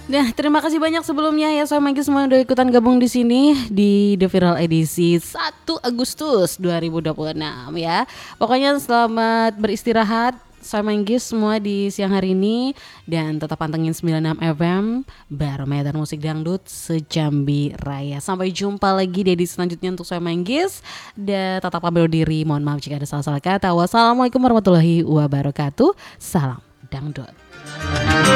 Nah, terima kasih banyak sebelumnya ya sama semua yang udah ikutan gabung di sini di The Viral edisi 1 Agustus 2026 ya. Pokoknya selamat beristirahat sama Manggis semua di siang hari ini dan tetap pantengin 96 FM Barometer Musik Dangdut Sejambi Raya. Sampai jumpa lagi di edisi selanjutnya untuk saya Manggis dan tetap ambil diri. Mohon maaf jika ada salah-salah kata. Wassalamualaikum warahmatullahi wabarakatuh. Salam dangdut.